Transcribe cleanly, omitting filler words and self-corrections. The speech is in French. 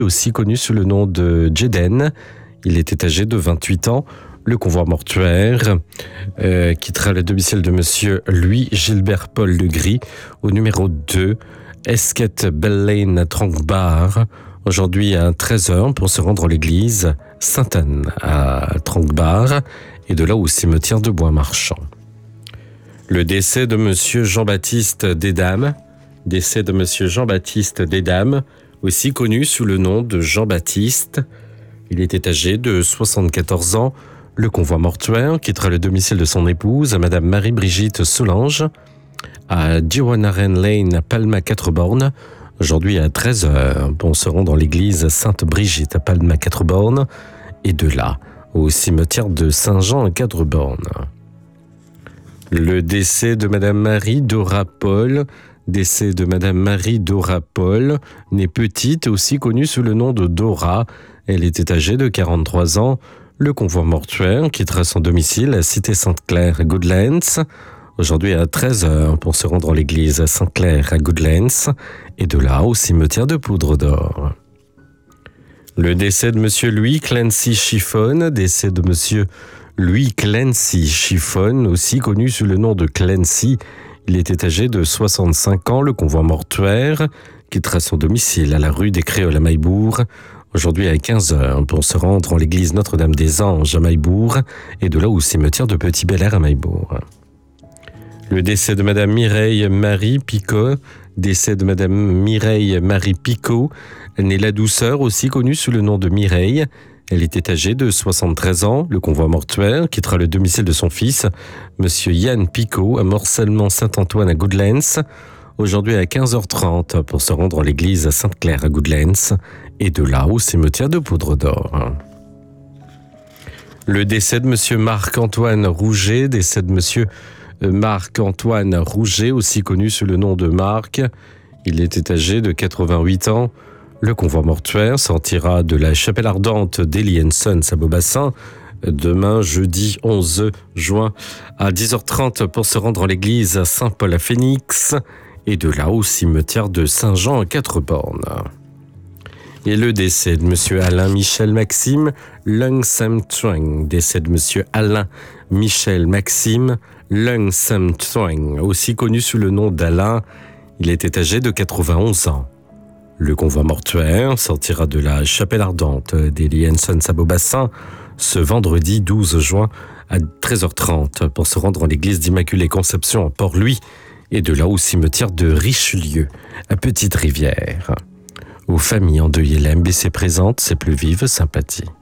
aussi connu sous le nom de Jeden. Il était âgé de 28 ans. Le convoi mortuaire quittera le domicile de monsieur Louis Gilbert Paul Legris au numéro 2, Esquette Bell Lane à Tranquebar, aujourd'hui à 13h pour se rendre à l'église Sainte-Anne à Tranquebar et de là au cimetière de Bois-Marchand. Le décès de monsieur Jean-Baptiste Desdames, aussi connu sous le nom de Jean-Baptiste. Il était âgé de 74 ans. Le convoi mortuaire quittera le domicile de son épouse, Madame Marie-Brigitte Solange, à Diwanaren Lane à Palma 4 bornes, aujourd'hui à 13h, pour se rendre dans l'église Sainte-Brigitte à Palma 4 bornes, et de là au cimetière de Saint-Jean à 4 bornes. Le décès de Madame Marie-Dora Paul, née Petite, aussi connue sous le nom de Dora. Elle était âgée de 43 ans. Le convoi mortuaire quittera son domicile à Cité Sainte-Claire à Goodlands, aujourd'hui à 13h pour se rendre à l'église Sainte-Claire à Goodlands et de là au cimetière de Poudre d'Or. Le décès de monsieur Louis Clancy Chiffon, aussi connu sous le nom de Clancy. Il était âgé de 65 ans. Le convoi mortuaire quittera son domicile à la rue des Créoles à Maillebourg, aujourd'hui à 15h pour se rendre en l'église Notre-Dame-des-Anges à Maillebourg et de là au cimetière de Petit-Bel-Air à Maillebourg. Le décès de Madame Mireille Marie Picot, née La Douceur, aussi connue sous le nom de Mireille. Elle était âgée de 73 ans. Le convoi mortuaire quittera le domicile de son fils, monsieur Yann Picot, à Morcellement Saint-Antoine à Goodlands, aujourd'hui à 15h30 pour se rendre à l'église Sainte-Claire à Goodlands et de là au cimetière de Poudre d'Or. Le décès de monsieur Marc-Antoine Rouget, aussi connu sous le nom de Marc. Il était âgé de 88 ans. Le convoi mortuaire sortira de la chapelle ardente d'Eli & Sons à Beaubassin demain, jeudi 11 juin, à 10h30 pour se rendre à l'église Saint-Paul à Phoenix et de là au cimetière de Saint-Jean à 4 bornes. Et le décès de monsieur Alain Michel Maxime Lung Sam Truong, aussi connu sous le nom d'Alain. Il était âgé de 91 ans. Le convoi mortuaire sortira de la chapelle ardente d'Eli & Sons à Beaubassin ce vendredi 12 juin à 13h30 pour se rendre en l'église d'Immaculée Conception à Port-Louis et de là au cimetière de Richelieu à Petite-Rivière. Aux familles endeuillées, la MBC présente ses plus vives sympathies.